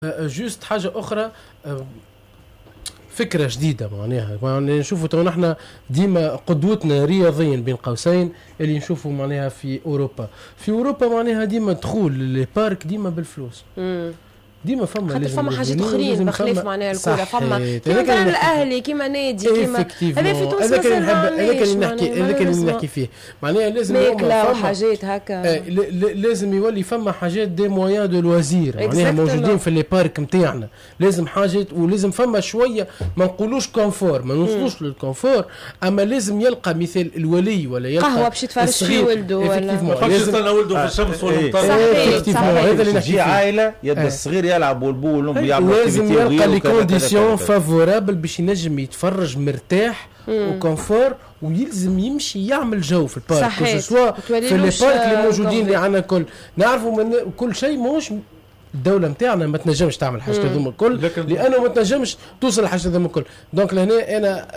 جوست حاجة أخرى. فكرة جديدة معناها نشوفوا تو نحن ديما قدوتنا رياضيا بين قوسين اللي نشوفوا معناها في أوروبا معناها ديما دخول للبارك ديما بالفلوس. ديما فما حاجات اخرين بخلاف معناها الكوره فما كيما كان الاهلي كيما نادي كيما هذا في تونس هذاك اللي نحكي فيه معناها لازم فما حاجات هكا لازم يولي فما حاجات دي مويان دو لوازير معناها موجودين في لي بارك نتاعنا لازم حاجات ولازم فما شويه ما نقولوش كونفور ما نوصلوش للكونفور اما لازم يلقى مثال الولي ولا يلقى قهوه باش يتفرج في ولده ولا لازم ولده في الشمس ولا هذا اللي نحكي عائله يبدا الصغير يلعب والبول لازم يلقى لي كونديسيون فافورابل باش ينجم يتفرج مرتاح وكونفور ويلزم يمشي يعمل جو في البارك سواء في لي بارك اللي موجودين اللي عندنا الكل نعرفوا من كل شيء موش الدوله نتاعنا ما تنجمش تعمل حاجه هذوما الكل لانه ما تنجمش توصل لحاجه هذوما الكل دونك لهنا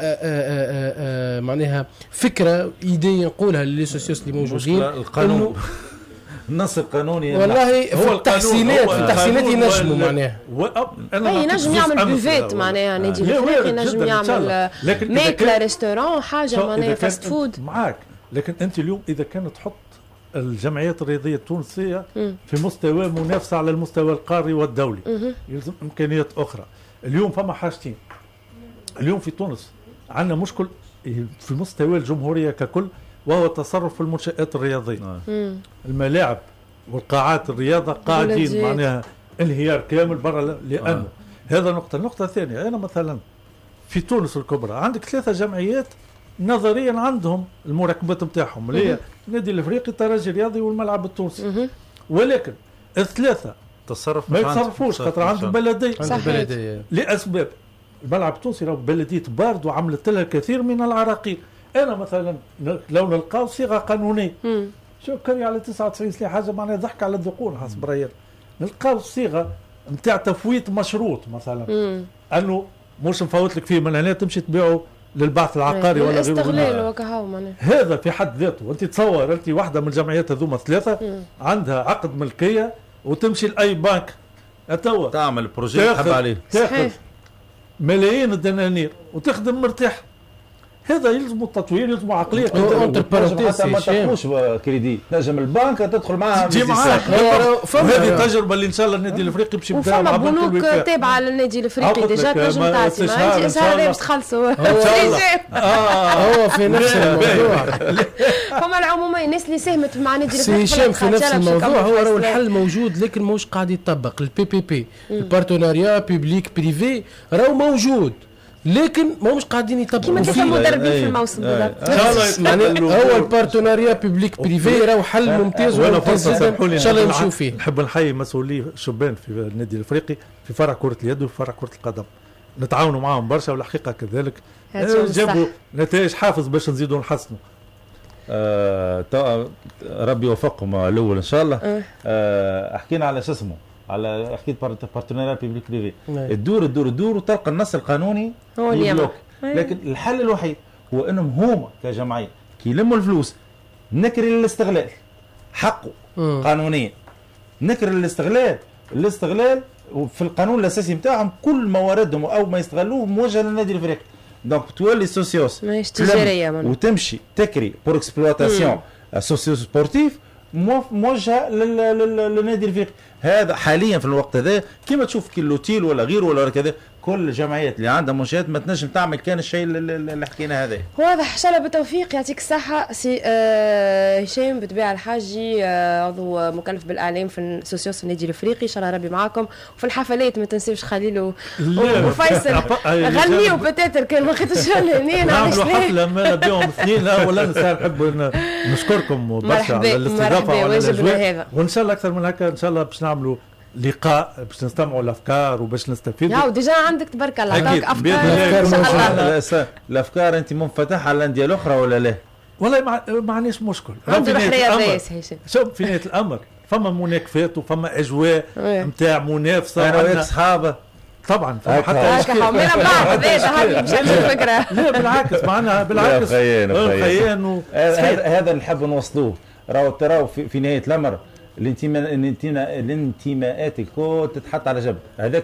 انا معناها فكره ايدي نقولها للي سوسيوس اللي موجودين القانون النص القانوني والله في التحسينات ينجموا معناها ينجم يعمل بوفيت معناها نادي الافريقي ينجم يعمل ماكله ريستوران حاجه معناها فاست فود معاك. لكن انت اليوم اذا كانت تحط الجمعيات الرياضيه التونسيه في مستوى منافسه على المستوى القاري والدولي يلزم امكانيات اخرى. اليوم فما حاجتين اليوم في تونس عندنا مشكل في مستوى الجمهوريه ككل وهو التصرف في المنشآت الرياضية. الملاعب والقاعات الرياضة قاعدين معناها انهيار كامل برا لأنه هذا نقطة. النقطة الثانية أنا مثلا في تونس الكبرى عندك 3 جمعيات نظريا عندهم المراكبات نتاعهم اللي هي النادي الافريقي الترجي الرياضي والملعب التونسي ولكن الثلاثة ما يتصرفوش خاطر عندهم بلدية لأسباب. الملعب التونسي لو بلدية بارد وعملت لها الكثير من العراقيل. انا مثلا لو نلقاو صيغه قانونيه شو كري على 99 سنه حاجه معناها ضحك على الذقون حسب رايي نلقاو صيغه نتاع تفويت مشروط مثلا انه مش نفوت لك فيه من هنا تمشي تبيعه للبحث العقاري ولا غيره استغلال وكهو معناها هذا في حد ذاته. انت تصور انت واحده من الجمعيات هذوما 3 عندها عقد ملكيه وتمشي لاي بنك توا تعمل بروجي تحب عليه تاخذ ملايين الدنانير وتخدم مرتاح. هذا يلزم التطوير يلزم عقليه حتى ما تاخذوش كريدي نجم البنك تدخل معها هذه تجربه اللي ان شاء الله النادي الافريقي باش يبدا مع بنوك تابعه للنادي الافريقي ديجا تنجم تعطي ما انت هذا باش تخلصوا هو في نفس الموضوع فما العموميه الناس اللي ساهمت مع النادي الافريقي في نفس الموضوع هو راهو الحل موجود لكن ماهوش قاعد يطبق. البي بي بي البارتناريا بيبليك بريفي راهو موجود لكن ما مش قاعدين يطبقوا فيه كيما مدربين في الموسم بالضبط. هو البارتناريا بيبليك بريفي راهو حل ممتاز ان شاء الله يمشوا فيه. نحب نحيي مسؤولي شبان في النادي الافريقي في فرع كره اليد وفي فرع كره القدم نتعاونوا معهم برشا والحقيقه كذلك جابوا نتائج حافز باش نزيدوا نحسنوا. ربي يوفقهم الاول ان شاء الله. حكينا على شو اسمه على حكيت بارتنير بيبليك بريفي الدور وتلقى النص القانوني هو اليوم لكن الحل الوحيد هو انهم هما كجمعيه كي يلموا الفلوس نكري للاستغلال حقه قانونيا نكري للاستغلال في القانون الاساسي نتاعهم كل مواردهم او ما يستغلوه موجه للنادي الافريقي. دونك تولي سوسيوس ماهيش تجاريه وتمشي تكري بور اكسبلواتاسيون سوسيو سبورتيف موجهه للنادي الافريقي. هذا حاليا في الوقت هذا كما تشوف كيلوتيل ولا غيره ولا كذا كل الجمعيات اللي عندها منشات ما تنجم تعمل كان الشيء اللي حكينا هذا. واضح ان شاء الله بالتوفيق يعطيك الصحه سي هشام بتبيع الحاجي عضو مكلف بالاعلام في سوسيوس النادي الافريقي ان شاء الله ربي معاكم وفي الحفلات ما تنسيوش خليل وفيصل غنيوا بتاتر كان ما خدتش هنا نعملوا حفله ما بيهم اثنين ولا نحب نشكركم برشا على الاستضافه وعلى الاجواء وان شاء الله اكثر من هكا ان شاء الله باش نعملوا لقاء باش نستمعوا الافكار وباش نستفيدوا. ياو ديجا عندك تبارك الله عطاك افكار الافكار انت منفتح على الانديه الاخرى ولا لا؟ والله ما عنديش مشكل. شوف في نهايه الامر فما مناكفات وفما اجواء نتاع منافسه انا واصحابه طبعا حتى من بعض هذه مش الفكره. لا بالعكس معنا بالعكس هذا نحب نوصلوه. راهو في نهايه الامر الانتماءات الكل تتحط على جنب. هذا